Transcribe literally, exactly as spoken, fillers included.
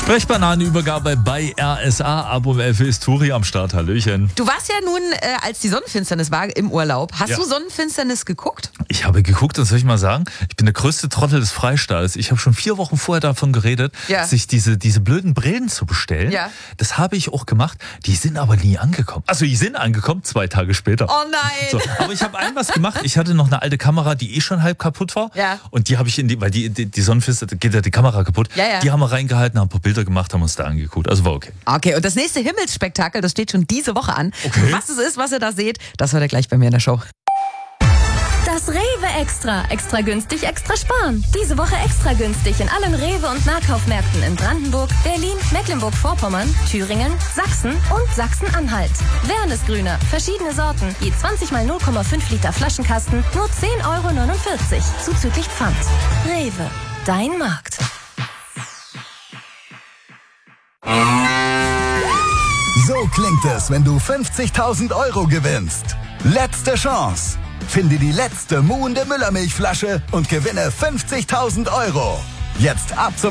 Sprechbananenübergabe bei R S A. Ab um elf ist Turi am Start. Hallöchen. Du warst ja nun, äh, als die Sonnenfinsternis war, im Urlaub. Hast Ja. du Sonnenfinsternis geguckt? Ich habe geguckt und soll ich mal sagen, ich bin der größte Trottel des Freistaates. Ich habe schon vier Wochen vorher davon geredet, Ja. sich diese, diese blöden Brillen zu bestellen. Ja. Das habe ich auch gemacht. Die sind aber nie angekommen. Also die sind angekommen, zwei Tage später. Oh nein! So, aber ich habe ein was gemacht. Ich hatte noch eine alte Kamera, die eh schon halb kaputt war. Ja. Und die habe ich in die, weil die, die, die Sonnenfinsternis, geht ja die Kamera kaputt. Ja, ja. Die haben wir reingehalten, haben ein paar Bilder gemacht, haben uns da angeguckt. Also war okay. Okay, und das nächste Himmelsspektakel, das steht schon diese Woche an. Okay. Was es ist, was ihr da seht, das hört ihr gleich bei mir in der Show. Das Rewe Extra. Extra günstig, extra sparen. Diese Woche extra günstig in allen Rewe- und Nahkaufmärkten in Brandenburg, Berlin, Mecklenburg-Vorpommern, Thüringen, Sachsen und Sachsen-Anhalt. Wernesgrüner, verschiedene Sorten, je zwanzig mal null Komma fünf Liter Flaschenkasten, nur zehn Euro neunundvierzig, zuzüglich Pfand. Rewe, dein Markt. So klingt es, wenn du fünfzigtausend Euro gewinnst. Letzte Chance. Finde die letzte Muhende Müllermilchflasche und gewinne fünfzigtausend Euro. Jetzt ab zum